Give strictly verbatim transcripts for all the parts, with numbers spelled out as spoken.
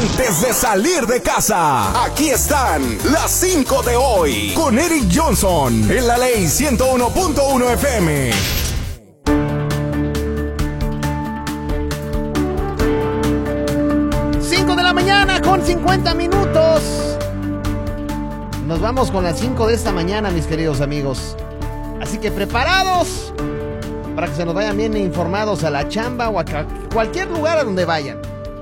Antes de salir de casa, aquí están las cinco de hoy con Eric Johnson en la Ley ciento uno punto uno F M. cinco de la mañana con cincuenta minutos. Nos vamos con las cinco de esta mañana, mis queridos amigos. Así que preparados para que se nos vayan bien informados a la chamba o a cualquier lugar a donde vayan.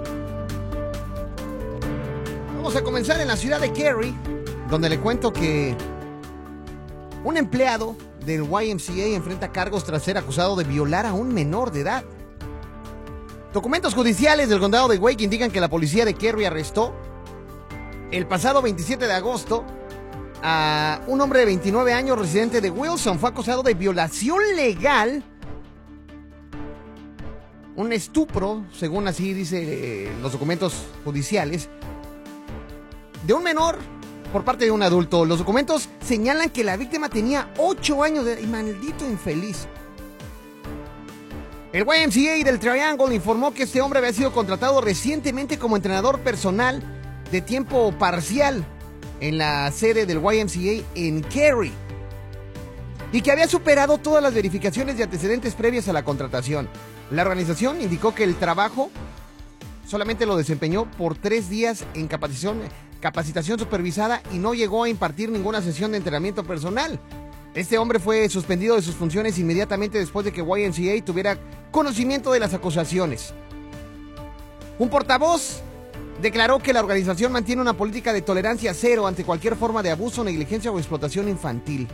Vamos a comenzar en la ciudad de Cary, donde le cuento que un empleado del Y M C A enfrenta cargos tras ser acusado de violar a un menor de edad. Documentos judiciales del condado de Wake indican que la policía de Cary arrestó el pasado veintisiete de agosto a un hombre de veintinueve años residente de Wilson. Fue acusado de violación legal, un estupro, según así dice eh, los documentos judiciales, de un menor por parte de un adulto. Los documentos señalan que la víctima tenía ocho años de edad. Y maldito infeliz. El Y M C A del Triangle informó que este hombre había sido contratado recientemente como entrenador personal de tiempo parcial en la sede del Y M C A en Cary y que había superado todas las verificaciones de antecedentes previas a la contratación. La organización indicó que el trabajo solamente lo desempeñó por tres días en capacitación, capacitación supervisada y no llegó a impartir ninguna sesión de entrenamiento personal. Este hombre fue suspendido de sus funciones inmediatamente después de que Y M C A tuviera conocimiento de las acusaciones. Un portavoz declaró que la organización mantiene una política de tolerancia cero ante cualquier forma de abuso, negligencia o explotación infantil.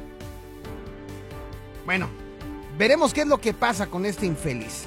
Bueno, veremos qué es lo que pasa con este infeliz.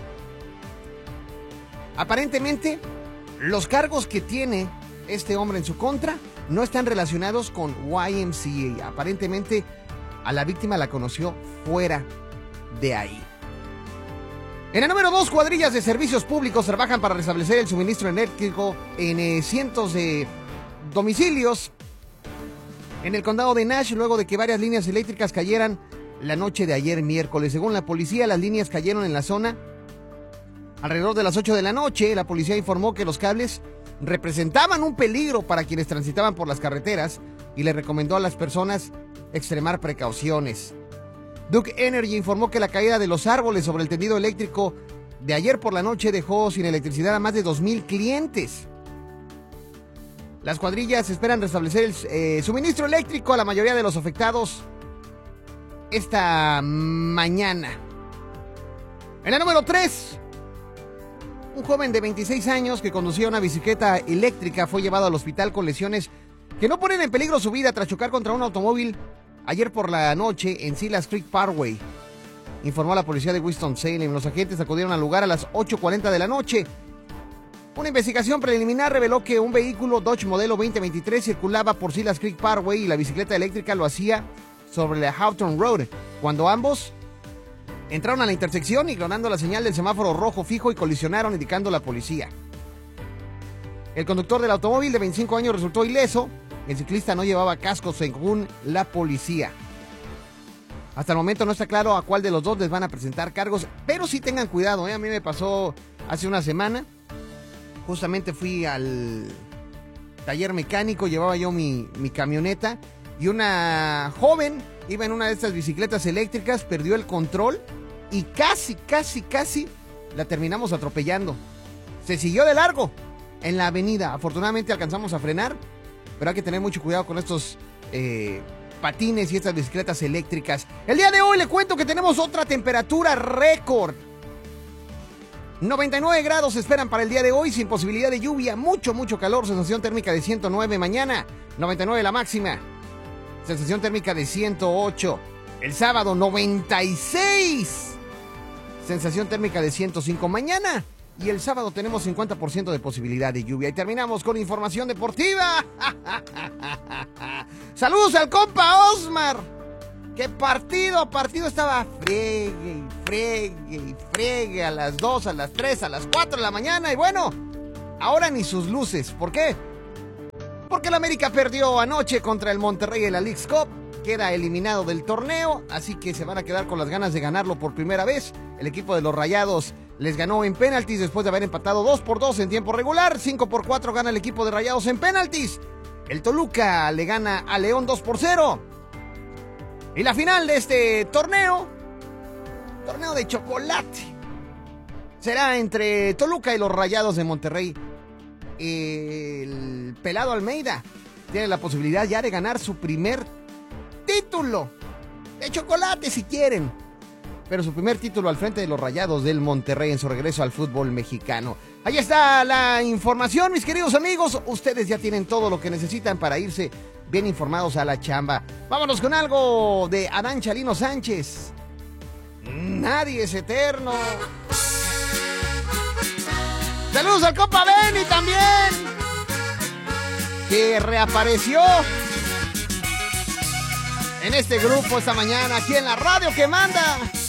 Aparentemente, los cargos que tiene este hombre en su contra no están relacionados con Y M C A. Aparentemente, a la víctima la conoció fuera de ahí. En el número dos, cuadrillas de servicios públicos trabajan para restablecer el suministro eléctrico en eh, cientos de domicilios en el condado de Nash, luego de que varias líneas eléctricas cayeran la noche de ayer miércoles. Según la policía, las líneas cayeron en la zona alrededor de las ocho de la noche. La policía informó que los cables representaban un peligro para quienes transitaban por las carreteras y le recomendó a las personas extremar precauciones. Duke Energy informó que la caída de los árboles sobre el tendido eléctrico de ayer por la noche dejó sin electricidad a más de dos mil clientes. Las cuadrillas esperan restablecer el eh, suministro eléctrico a la mayoría de los afectados esta mañana. En la número tres, un joven de veintiséis años que conducía una bicicleta eléctrica fue llevado al hospital con lesiones que no ponen en peligro su vida tras chocar contra un automóvil ayer por la noche en Silas Creek Parkway, informó la policía de Winston-Salem. Los agentes acudieron al lugar a las ocho cuarenta de la noche. Una investigación preliminar reveló que un vehículo Dodge modelo veinte veintitrés circulaba por Silas Creek Parkway y la bicicleta eléctrica lo hacía sobre la Houghton Road, cuando ambos entraron a la intersección ignorando la señal del semáforo rojo fijo y colisionaron, indicando la policía. El conductor del automóvil de veinticinco años resultó ileso. El ciclista no llevaba casco, según la policía. Hasta el momento no está claro a cuál de los dos les van a presentar cargos, pero sí tengan cuidado, ¿eh? A mí me pasó hace una semana. Justamente fui al taller mecánico, llevaba yo mi, mi camioneta y una joven iba en una de estas bicicletas eléctricas, perdió el control y casi, casi, casi la terminamos atropellando. Se siguió de largo en la avenida. Afortunadamente alcanzamos a frenar, pero hay que tener mucho cuidado con estos eh, patines y estas bicicletas eléctricas. El día de hoy le cuento que tenemos otra temperatura récord. noventa y nueve grados se esperan para el día de hoy, sin posibilidad de lluvia. Mucho, mucho calor. Sensación térmica de ciento nueve mañana. noventa y nueve la máxima. Sensación térmica de ciento ocho. El sábado, noventa y seis. Sensación térmica de ciento cinco mañana. Y el sábado tenemos cincuenta por ciento de posibilidad de lluvia. Y terminamos con información deportiva. Saludos al compa Osmar. ¡Qué partido! Partido estaba friegue y friegue y friegue a las dos, a las tres, a las cuatro de la mañana. Y bueno, ahora ni sus luces. ¿Por qué? Porque el América perdió anoche contra el Monterrey en la Leagues Cup. Queda eliminado del torneo, así que se van a quedar con las ganas de ganarlo por primera vez. El equipo de los Rayados les ganó en penaltis después de haber empatado dos por dos en tiempo regular. cinco por cuatro gana el equipo de Rayados en penaltis. El Toluca le gana a León dos por cero. Y la final de este torneo, torneo de chocolate, será entre Toluca y los Rayados de Monterrey. El pelado Almeida tiene la posibilidad ya de ganar su primer título de chocolate si quieren, pero su primer título al frente de los Rayados del Monterrey en su regreso al fútbol mexicano. Ahí está la información, mis queridos amigos. Ustedes ya tienen todo lo que necesitan para irse bien informados a la chamba. Vámonos con algo de Adán Chalino Sánchez. Nadie es eterno. Saludos al compa Benny también, que reapareció en este grupo esta mañana aquí en la radio que manda.